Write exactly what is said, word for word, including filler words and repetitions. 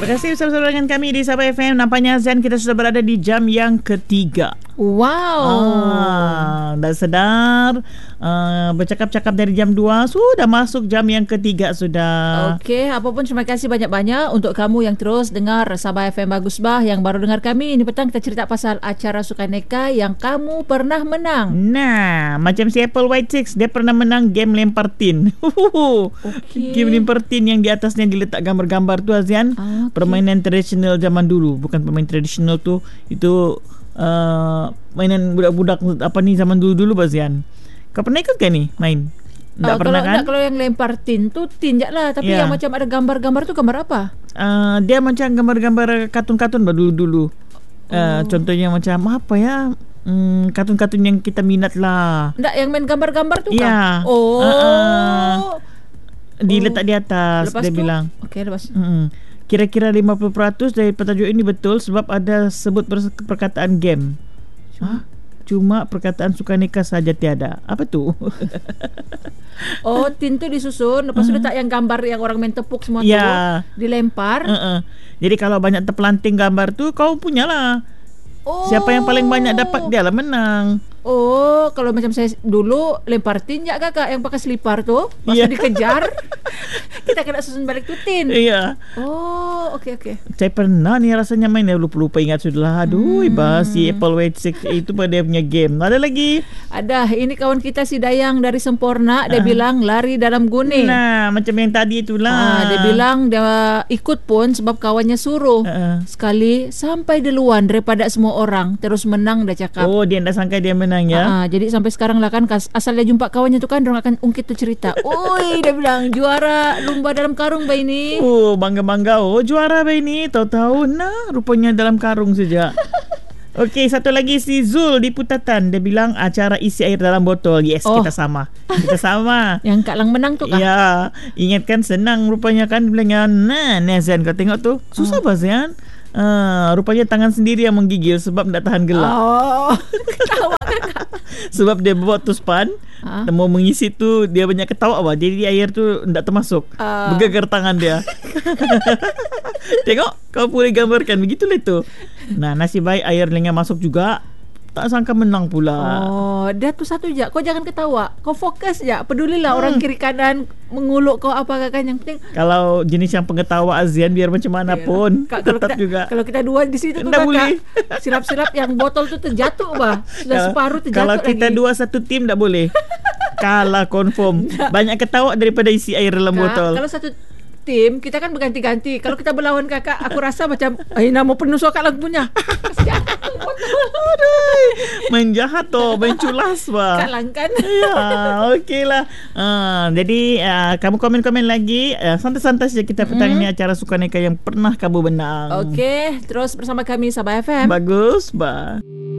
kasih bersama-sama dengan kami di Sabah F M. Nampaknya Zain, kita sudah berada di jam yang ketiga. Wow. Ah, dah sedar. Uh, bercakap-cakap dari jam dua, sudah masuk jam yang ketiga sudah. Okey, apapun terima kasih banyak-banyak untuk kamu yang terus dengar Sabah F M Bagus Bah. Yang baru dengar kami, ini petang kita cerita pasal acara Sukaneka yang kamu pernah menang. Nah, macam si Apple White Six, dia pernah menang game lempar tin. Okay. Game lempar tin yang di atasnya diletak gambar-gambar tu, Azian. Okay. Permainan tradisional zaman dulu. Bukan permainan tradisional tu, itu uh, mainan budak-budak apa ni zaman dulu-dulu, Azian. Kau pernah ikut kan ni main? Tak uh, pernah kalau, kan? tak, kalau yang lempar tin tu tin je lah. Tapi yeah. yang macam ada gambar-gambar tu gambar apa? Uh, dia macam gambar-gambar kartun-kartun dulu-dulu. Uh, oh. Contohnya macam apa ya? Hmm, kartun-kartun yang kita minat lah. Tak, yang main gambar-gambar tu yeah. kah? Oh. Uh-uh. Diletak oh. di atas. Lepas dia tu? bilang. Okey, lepas. Hmm. Kira-kira lima puluh peratus dari petajuk ini betul sebab ada sebut perkataan game. Hah? Cuma perkataan Sukaneka saja tiada. Apa tu? Oh, tin tu disusun, lepas tu letak yang gambar yang orang main tepuk semua yeah. tu dilempar. Uh-uh. Jadi kalau banyak terpelanting gambar tu, kau punyalah. Oh. Siapa yang paling banyak dapat, dia lah menang. Oh, kalau macam saya dulu lempar tin ya kakak yang pakai selipar tu, pas yeah. dikejar kita kena susun balik tu tin. Iya. Oh, okey okey. Saya pernah ni rasanya main, ya lupa-lupa ingat sudahlah. Aduh, hmm. ibas si Apple White Six itu pada dia punya game. Ada lagi? Ada. Ini kawan kita si Dayang dari Semporna, dia uh. bilang lari dalam guni. Nah, macam yang tadi itulah. Uh, dia bilang dia ikut pun sebab kawannya suruh. Uh. Sekali sampai duluan daripada semua orang, terus menang dah cakap. Oh, dia tak sangka dia menang ya. Uh, jadi sampai sekarang lah kan, asal dia jumpa kawannya tu kan, dia akan ungkit tu cerita. Oi, dia bilang juara lumba dalam karung bayi ni. Oh, bangga-bangga. Oh, juara bayi ni. Tahu-tahu nah, rupanya dalam karung saja. Okey, satu lagi si Zul di Putatan. Dia bilang acara isi air dalam botol. Yes, oh. kita sama. Kita sama. Yang Kak Lang menang tu kah? Ya, ingatkan senang rupanya kan. Bilangnya, nah, Nezian kau tengok tu. Susah oh. apa Zian? Uh, rupanya tangan sendiri yang menggigil sebab tak tahan gelap. Oh, ketawa kakak. Sebab dia buat tu span, ha? Mau mengisi tu dia banyak ketawa apa. Jadi air tu tak termasuk. Uh. Bergegar tangan dia. Tengok, kau boleh gambarkan begitulah itu. Nah, nasib baik air lengan masuk juga. Tak sangka menang pula. Oh, dia tu satu je. Kau jangan ketawa. Kau fokus je. Pedulilah hmm. orang kiri kanan menguluk kau apa kan. Yang penting kalau jenis yang pengetawa Azian biar macam mana pun Kak, tetap kalau kita, juga. Kalau kita dua di situ tu kakak, silap-silap yang botol tu terjatuh bah. Sudah kalau, separuh terjatuh kalau lagi. Kalau kita dua satu tim tak boleh. Kalah confirm. Banyak ketawa daripada isi air dalam Kak, botol. Kalau satu tim kita kan berganti-ganti. Kalau kita berlawan kakak, aku rasa macam ai nama penuh suaka lagu punya. Main jahat toh, main culas bah. Kalangkan. Ya, okeylah. Uh, jadi uh, kamu komen-komen lagi. Uh, santai-santai saja kita petang mm-hmm. ini acara Sukaneka yang pernah kamu menang. Okey, terus bersama kami Sabah F M. Bagus bah.